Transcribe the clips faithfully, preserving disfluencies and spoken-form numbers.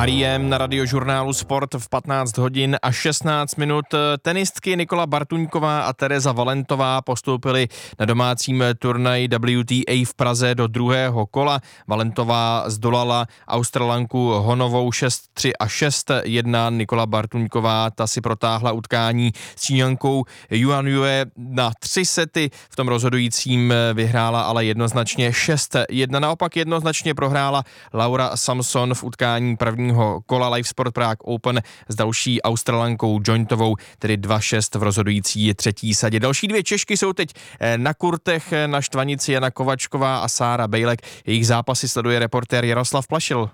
Ariem na Radiožurnálu Sport v patnáct hodin a šestnáct minut. Tenistky Nikola Bartuňková a Tereza Valentová postoupily na domácím turnaji W T A v Praze do druhého kola. Valentová zdolala Australanku Honovou šest tři a šest jedna. Nikola Bartuňková ta si protáhla utkání s Číňankou Yuan Yue na tři sety. V tom rozhodujícím vyhrála ale jednoznačně šest jedna. Naopak jednoznačně prohrála Laura Samson v utkání prvního kola Live Sport Prague Open s další Australankou Jointovou, tedy dva šest v rozhodující třetí sadě. Další dvě Češky jsou teď na kurtech na štvanici, Jana Kovačková a Sára Bejlek. Jejich zápasy sleduje reportér Jaroslav Plašil.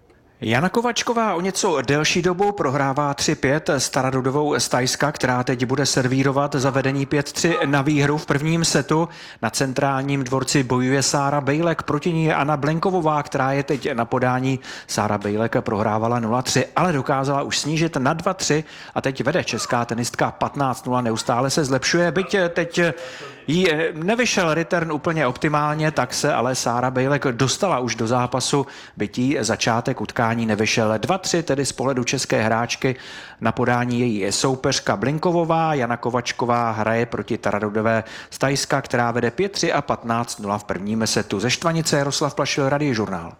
Jana Kovačková o něco delší dobu prohrává tři pět s Taradudovou z Thajska, která teď bude servírovat za vedení pět tři na výhru v prvním setu. Na centrálním dvorci bojuje Sára Bejlek, proti ní je Anna Blenkovová, která je teď na podání. Sára Bejlek prohrávala nula tři, ale dokázala už snížit na dva tři a teď vede česká tenistka patnáct nula, neustále se zlepšuje, byť teď jí nevyšel return úplně optimálně, tak se ale Sára Bejlek dostala už do zápasu, byť jí začátek utkání nevyšel. dva tři tedy z pohledu české hráčky, na podání její soupeřka Blinkovová. Jana Kovačková hraje proti Taradudové z Thajska, která vede pět tři a patnáct nula v prvním setu. Ze Štvanice Jaroslav Plašil, Radiožurnál.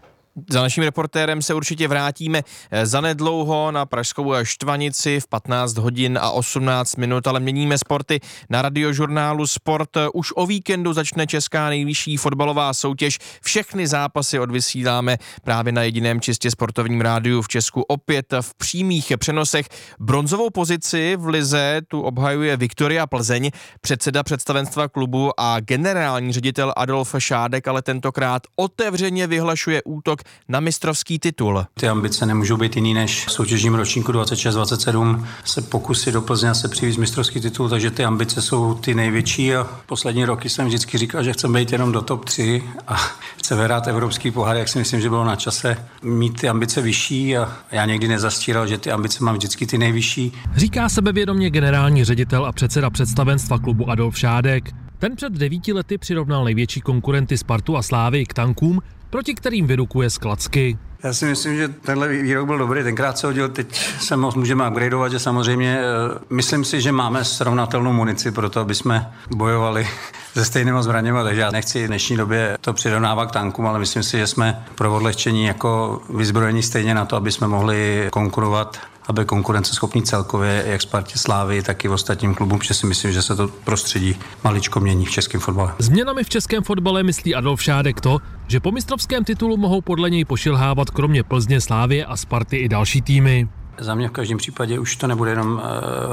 Za naším reportérem se určitě vrátíme zanedlouho na pražskou Štvanici v patnáct hodin a osmnáct minut, ale měníme sporty na Radiožurnálu Sport. Už o víkendu začne česká nejvyšší fotbalová soutěž. Všechny zápasy odvysíláme právě na jediném čistě sportovním rádiu v Česku, opět v přímých přenosech. Bronzovou pozici v lize tu obhajuje Viktoria Plzeň, předseda představenstva klubu a generální ředitel Adolf Šádek, ale tentokrát otevřeně vyhlašuje útok na mistrovský titul. Ty ambice nemůžou být jiný než v soutěžním ročníku dvacet šest dvacet sedm se pokusit do Plzně se přivést mistrovský titul, takže ty ambice jsou ty největší a poslední roky jsem vždycky říkal, že chceme být jenom do top tři a chceme hrát evropský pohár, jak si myslím, že bylo na čase mít ty ambice vyšší a já někdy nezastíral, že ty ambice mám vždycky ty nejvyšší. Říká sebevědomě generální ředitel a předseda představenstva klubu Adolf Šádek. Ten před devíti lety přirovnal největší konkurenty Spartu a Slávy k tankům, proti kterým vyrukuje z klacky. Já si myslím, že tenhle výrok byl dobrý, tenkrát se hodil, teď se moc můžeme upgradeovat, že samozřejmě myslím si, že máme srovnatelnou munici pro to, aby jsme bojovali se stejnýma zbraněma, takže já nechci v dnešní době to přirovnávat k tankům, ale myslím si, že jsme pro odlehčení jako vyzbrojení stejně na to, aby jsme mohli konkurovat, aby konkurenceschopný celkově jak Spartě, Slávy, tak i v ostatním klubům, protože si myslím, že se to prostředí maličko mění v českém fotbale. Změnami v českém fotbale myslí Adolf Šádek to, že po mistrovském titulu mohou podle něj pošilhávat kromě Plzně, Slávie a Sparty i další týmy. Za mě v každém případě už to nebude jenom